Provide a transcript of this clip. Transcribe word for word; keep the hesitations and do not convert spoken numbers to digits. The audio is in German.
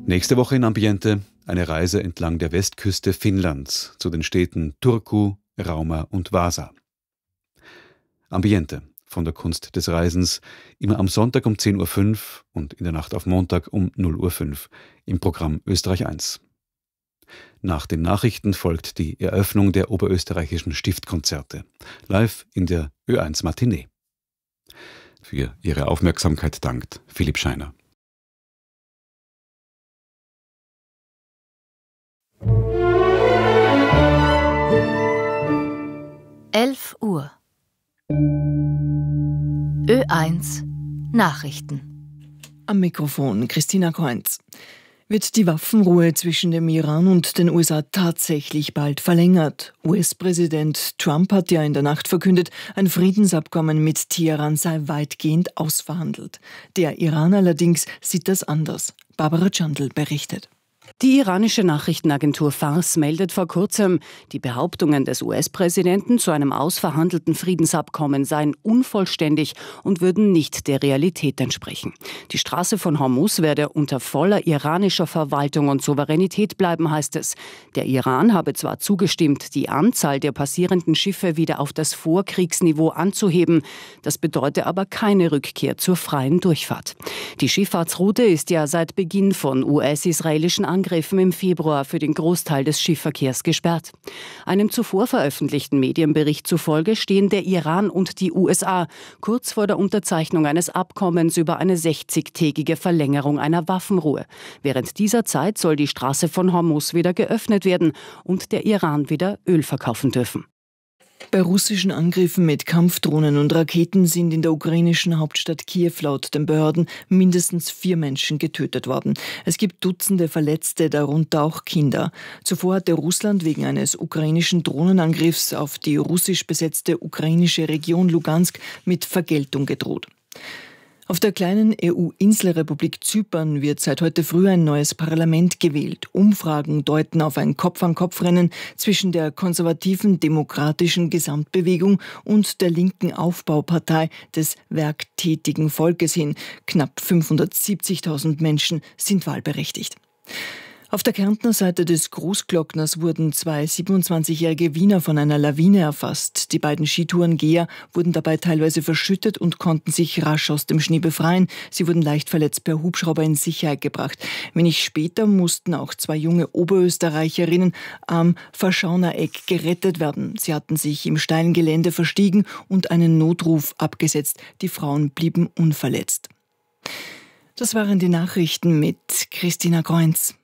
Nächste Woche in Ambiente eine Reise entlang der Westküste Finnlands zu den Städten Turku, Rauma und Vaasa. Ambiente von der Kunst des Reisens, immer am Sonntag um zehn Uhr fünf und in der Nacht auf Montag um null Uhr fünf im Programm Österreich eins. Nach den Nachrichten folgt die Eröffnung der oberösterreichischen Stiftkonzerte, live in der Ö eins Matinee. Für Ihre Aufmerksamkeit dankt Philipp Scheiner. elf Uhr. Ö eins Nachrichten. Am Mikrofon Christina Kreunz. Wird die Waffenruhe zwischen dem Iran und den U S A tatsächlich bald verlängert? U S-Präsident Trump hat ja in der Nacht verkündet, ein Friedensabkommen mit Teheran sei weitgehend ausverhandelt. Der Iran allerdings sieht das anders. Barbara Chandl berichtet. Die iranische Nachrichtenagentur Fars meldet vor kurzem, die Behauptungen des U S-Präsidenten zu einem ausverhandelten Friedensabkommen seien unvollständig und würden nicht der Realität entsprechen. Die Straße von Hormuz werde unter voller iranischer Verwaltung und Souveränität bleiben, heißt es. Der Iran habe zwar zugestimmt, die Anzahl der passierenden Schiffe wieder auf das Vorkriegsniveau anzuheben, das bedeutet aber keine Rückkehr zur freien Durchfahrt. Die Schifffahrtsroute ist ja seit Beginn von U S-israelischen Angriffen im Februar für den Großteil des Schiffverkehrs gesperrt. Einem zuvor veröffentlichten Medienbericht zufolge stehen der Iran und die U S A kurz vor der Unterzeichnung eines Abkommens über eine sechzigtägige Verlängerung einer Waffenruhe. Während dieser Zeit soll die Straße von Hormuz wieder geöffnet werden und der Iran wieder Öl verkaufen dürfen. Bei russischen Angriffen mit Kampfdrohnen und Raketen sind in der ukrainischen Hauptstadt Kiew laut den Behörden mindestens vier Menschen getötet worden. Es gibt Dutzende Verletzte, darunter auch Kinder. Zuvor hatte Russland wegen eines ukrainischen Drohnenangriffs auf die russisch besetzte ukrainische Region Lugansk mit Vergeltung gedroht. Auf der kleinen E U-Inselrepublik Zypern wird seit heute früh ein neues Parlament gewählt. Umfragen deuten auf ein Kopf-an-Kopf-Rennen zwischen der konservativen Demokratischen Gesamtbewegung und der linken Aufbaupartei des werktätigen Volkes hin. Knapp fünfhundertsiebzigtausend Menschen sind wahlberechtigt. Auf der Kärntner Seite des Großglockners wurden zwei siebenundzwanzigjährige Wiener von einer Lawine erfasst. Die beiden Skitourengeher wurden dabei teilweise verschüttet und konnten sich rasch aus dem Schnee befreien. Sie wurden leicht verletzt per Hubschrauber in Sicherheit gebracht. Wenig später mussten auch zwei junge Oberösterreicherinnen am Verschauner-Eck gerettet werden. Sie hatten sich im steilen Gelände verstiegen und einen Notruf abgesetzt. Die Frauen blieben unverletzt. Das waren die Nachrichten mit Christina Kreunz.